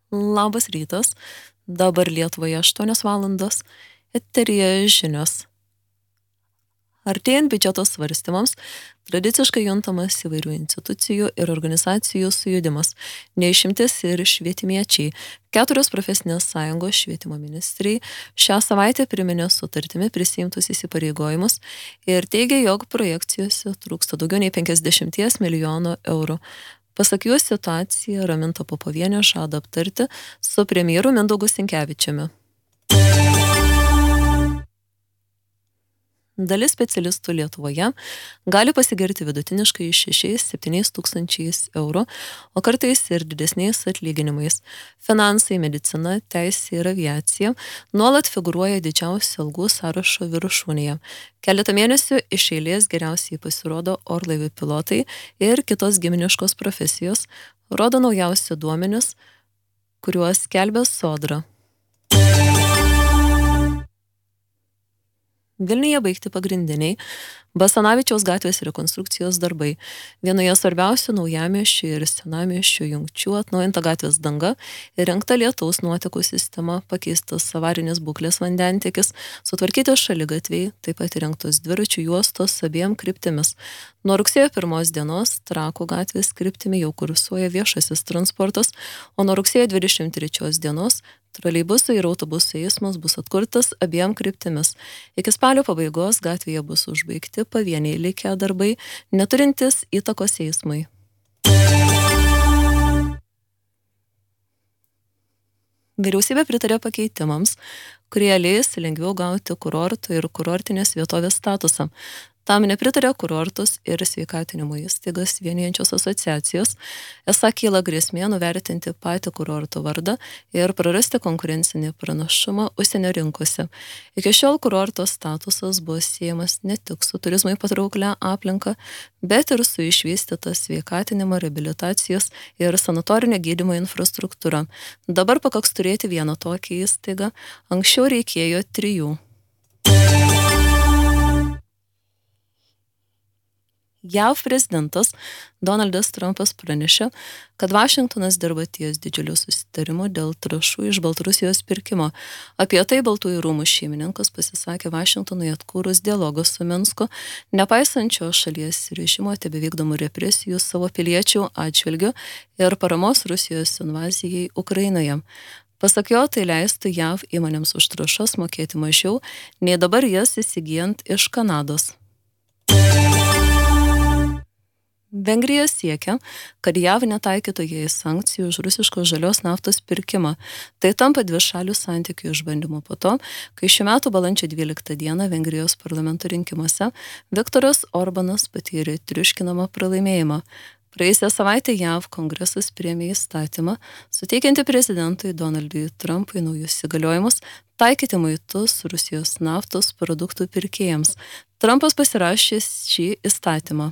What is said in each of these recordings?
Labas rytas, dabar Lietuvoje 8 valandos, eteryje žinios. Artėjant biudžeto svarstymams, tradiciškai juntamas įvairių institucijų ir organizacijų sujudimas, neišimtis ir švietimiečiai. 4 profesinės sąjungos švietimo ministrai šią savaitę priminė sutartimi prisiimtus įsipareigojimus ir teigia, jog projekcijose trūksta daugiau nei 50 milijonų eurų. Pasak jų, situaciją Raminta Popovienė žada aptarti su premjeru Mindaugu Sinkevičiumi. Dalis specialistų Lietuvoje gali pasigirti vidutiniškai 6-7 tūkstančiais eurų, o kartais ir didesniais atlyginimais. Finansai, medicina, teisė ir aviacija nuolat figūruoja didžiausių algų sąrašo viršūnėje. Keletą mėnesių iš eilės geriausiai pasirodo orlaivių pilotai ir kitos giminiškos profesijos, rodo naujausi duomenys, kuriuos skelbia Sodra. Vilniuje baigti pagrindiniai Basanavičiaus gatvės rekonstrukcijos darbai. Vienoje svarbiausių naujamiesčių ir senamiesčių jungčių atnaujinta gatvės danga, įrengta lietaus nuotekų sistema, pakeistas avarinės būklės vandentiekis, sutvarkyti šaligatviai, taip pat įrengtos dviračių juostos abiem kryptimis. Nuo rugsėjo 1 dienos Trakų gatvės kryptimi jau kursuoja viešasis transportas, o nuo rugsėjo 23 dienos troleibusų ir autobusų eismas bus atkurtas abiem kryptimis. Iki spalio pabaigos gatvėje bus užbaigti pavieniai likę darbai, neturintis įtakos eismui. Vyriausybė pritarė pakeitimams, kurie leis lengviau gauti kurortų ir kurortinės vietovės statusą. Tam nepritarė kurortus ir sveikatinimo įstaigas vienijančios asociacijos, esą kyla grėsmė nuvertinti patį kurorto vardą ir prarasti konkurencinį pranašumą užsienio rinkose. Iki šiol kurorto statusas buvo siejamas ne tik su turizmui patrauklia aplinka, bet ir su išvystyta sveikatinimo, reabilitacijos ir sanatorinio gydymo infrastruktūra. Dabar pakaks turėti vieną tokią įstaigą, anksčiau reikėjo 3. JAV prezidentas Donaldas Trumpas pranešė, kad Vašingtonas dirba ties didžiuliu susitarimu dėl trąšų iš Baltarusijos pirkimo. Apie tai Baltųjų rūmų šeimininkas pasisakė Vašingtonui atkūrus dialogą su Minsku, nepaisančio šalies režimo tebevykdomų represijų savo piliečių atžvilgiu ir paramos Rusijos invazijai Ukrainoje. Pasak jo, tai leistų JAV įmonėms už trąšas mokėti mažiau, nei dabar jas įsigijant iš Kanados. Vengrija siekia, kad JAV netaikytų jai sankcijų už rusiškos žalios naftos pirkimą. Tai tampa dvišalių santykių išbandymu po to, kai šių metų balandžio 12 dieną Vengrijos parlamento rinkimuose Viktoras Orbanas patyrė triuškinamą pralaimėjimą. Praėjusią savaitę JAV kongresas priėmė įstatymą, suteikiantį prezidentui Donaldui Trumpui naujus įgaliojimus taikyti muitus Rusijos naftos produktų pirkėjams. Trumpas pasirašė šį įstatymą.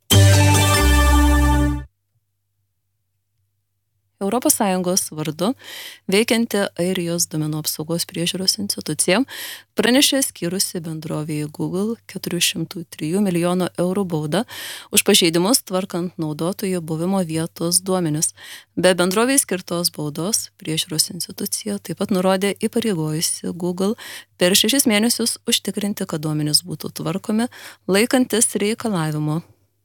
ES vardu veikianti Airijos duomenų apsaugos priežiūros institucija pranešė skyrusi bendrovėje Google 403 milijonų eurų baudą už pažeidimus tvarkant naudotojų buvimo vietos duomenis. Be bendrovėje skirtos baudos priežiūros institucija taip pat nurodė įpareigojusi Google per 6 mėnesius užtikrinti, kad duomenys būtų tvarkomi laikantis reikalavimo.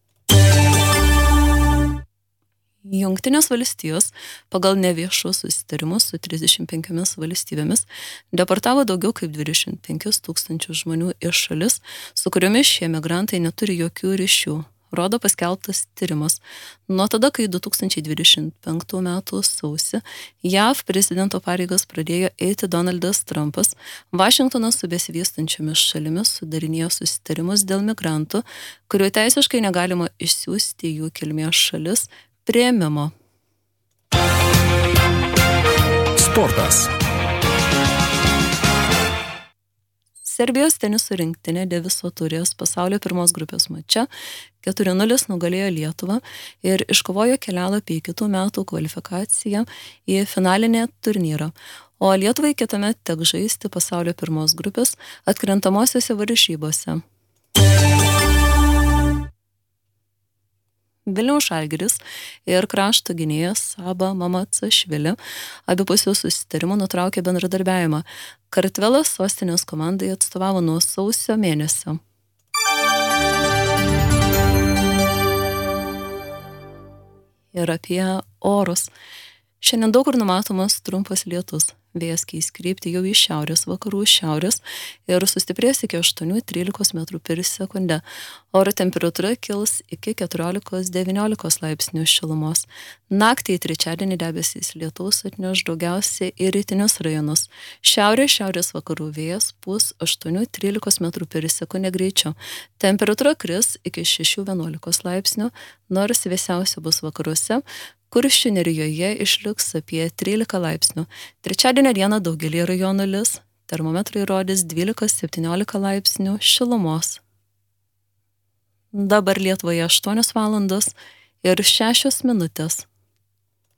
Jungtinės valstijos pagal neviešus susitarimus su 35 valstybėmis deportavo daugiau kaip 25 tūkstančių žmonių iš šalis, su kuriomis šie migrantai neturi jokių ryšių, rodo paskelbtas tyrimas. Nuo tada, kai 2025 metų sausį JAV prezidento pareigas pradėjo eiti Donaldas Trumpas, Vašingtonas su besivystančiomis šalimis sudarinėjo susitarimus dėl migrantų, kurių teisiškai negalima išsiųsti į jų kilmės šalis, priėmimo. Sportas. Serbijos teniso rinktinė Deviso taurės pasaulio pirmos grupės mače 4-0 nugalėjo Lietuvą ir iškovojo kelialapį į kitų metų kvalifikaciją į finalinę turnyrą. O Lietuvai kitąmet teks žaisti pasaulio pirmos grupės atkrintamosiose varžybose. Vilniaus Žalgiris ir krašto gynėjas Saba Mamacašvili abipusių susitarimų nutraukė bendradarbiavimą. Kartvelas sostinės komandai atstovavo nuo sausio mėnesio. Ir apie orus. Šiandien daug kur numatomas trumpas lietus. Vėjas keis kryptį jau iš šiaurės vakarų šiaurės ir sustiprės iki 8-13 metrų per sekundę. Oro temperatūra kils iki 14-19 laipsnių šilumos. Naktį į trečiadienį debesys lietaus atneš daugiausiai į rytinius rajonus. Šiaurės vakarų vėjas pūs 8-13 metrų per sekundę greičiu. Temperatūra kris iki 6-11 laipsnių, nors vėsiausia bus vakaruose, Kuršių nerijoje išliks apie 13 laipsnių. Trečiadienio dieną daugelį rajonų lis, termometrai rodys 12-17 laipsnių šilumos. Dabar Lietuvoje 8 valandos ir 6 minutės.